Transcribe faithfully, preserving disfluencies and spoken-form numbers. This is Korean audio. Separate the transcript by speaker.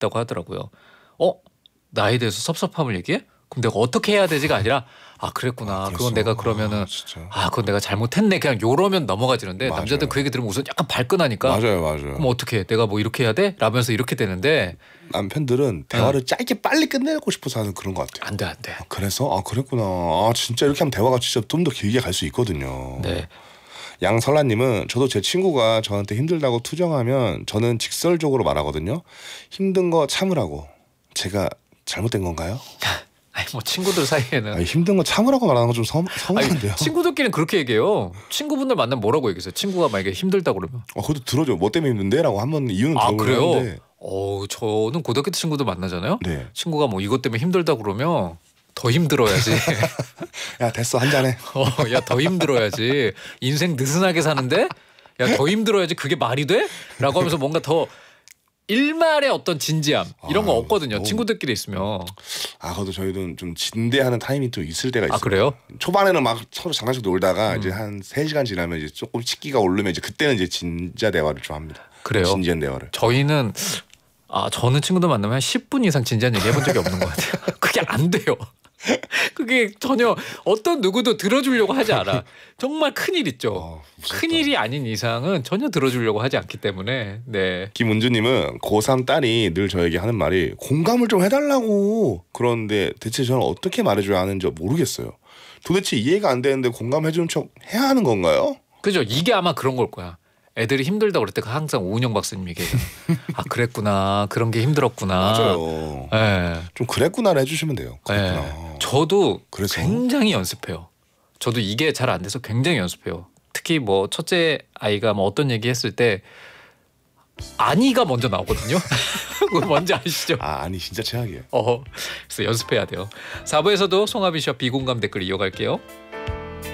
Speaker 1: 있다고 하더라고요. 어? 나에 대해서 섭섭함을 얘기해? 그럼 내가 어떻게 해야 되지가 아니라 아 그랬구나.
Speaker 2: 아,
Speaker 1: 그건 내가 그러면은
Speaker 2: 아,
Speaker 1: 아 그건 내가 잘못했네. 그냥 요러면 넘어가지는데
Speaker 2: 맞아요.
Speaker 1: 남자들 그 얘기 들으면 우선 약간 발끈하니까
Speaker 2: 맞아요, 맞아요.
Speaker 1: 그럼 어떻게 해? 내가 뭐 이렇게 해야 돼? 라면서 이렇게 되는데
Speaker 2: 남편들은 대화를 네. 짧게 빨리 끝내고 싶어서 하는 그런 것 같아요.
Speaker 1: 안 돼, 안 돼.
Speaker 2: 아, 그래서 아 그랬구나. 아 진짜 이렇게 하면 대화가 진짜 좀 더 길게 갈 수 있거든요.
Speaker 1: 네.
Speaker 2: 양설라님은 저도 제 친구가 저한테 힘들다고 투정하면 저는 직설적으로 말하거든요. 힘든 거 참으라고. 제가 잘못된 건가요?
Speaker 1: 아니 뭐 친구들 사이에는
Speaker 2: 아니, 힘든 거 참으라고 말하는 건 좀 서운한데요.
Speaker 1: 친구들끼리는 그렇게 얘기해요. 친구분들 만나면 뭐라고 얘기해요? 친구가 만약에 힘들다 그러면
Speaker 2: 어 그래도 들어줘. 뭐 때문에 힘든데라고 한번 이유는
Speaker 1: 아
Speaker 2: 들어보는데.
Speaker 1: 그래요? 어 저는 고등학교 때 친구들 만나잖아요.
Speaker 2: 네.
Speaker 1: 친구가 뭐 이것 때문에 힘들다 그러면 더 힘들어야지.
Speaker 2: 야 됐어 한 잔해.
Speaker 1: 어, 야 더 힘들어야지. 인생 느슨하게 사는데 야 더 힘들어야지. 그게 말이 돼? 라고 하면서 뭔가 더 일말의 어떤 진지함 이런 거
Speaker 2: 아,
Speaker 1: 없거든요.
Speaker 2: 너무...
Speaker 1: 친구들끼리 있으면.
Speaker 2: 아 그래도 저희는 좀 진대하는 타이밍이 또 있을 때가 있어요.
Speaker 1: 아 그래요?
Speaker 2: 초반에는 막 서로 장난식 놀다가
Speaker 1: 음.
Speaker 2: 이제 한 세 시간 지나면 이제 조금 식기가 오르면 이제 그때는 이제 진짜 대화를 좀 합니다.
Speaker 1: 그래요?
Speaker 2: 진지한 대화를.
Speaker 1: 저희는 아 저는 친구들 만나면 한 십 분 이상 진지한 얘기 해본 적이 없는 것 같아요. 그게 안 돼요. 그게 전혀 어떤 누구도 들어주려고 하지 않아. 정말 큰일 있죠.
Speaker 2: 어,
Speaker 1: 큰일이 아닌 이상은 전혀 들어주려고 하지 않기 때문에. 네.
Speaker 2: 김은주님은 고삼 딸이 늘 저에게 하는 말이 공감을 좀 해달라고. 그런데 대체 저는 어떻게 말해줘야 하는지 모르겠어요. 도대체 이해가 안 되는데 공감해주는 척 해야 하는 건가요?
Speaker 1: 그죠. 이게 아마 그런 걸 거야. 애들이 힘들다고 그럴 때 항상 오은영 박사님 얘기해요. 아 그랬구나. 그런 게 힘들었구나.
Speaker 2: 맞아요.
Speaker 1: 네.
Speaker 2: 좀 그랬구나를 해주시면 돼요. 그랬구나.
Speaker 1: 네. 저도
Speaker 2: 그래서?
Speaker 1: 굉장히 연습해요. 저도 이게 잘 안 돼서 굉장히 연습해요. 특히 뭐 첫째 아이가 뭐 어떤 얘기 했을 때 아니가 먼저 나오거든요. 그거 뭔지 아시죠?
Speaker 2: 아 아니 진짜 최악이에요.
Speaker 1: 어, 그래서 연습해야 돼요. 사 부에서도 송하빈 씨와 비공감 댓글 이어갈게요.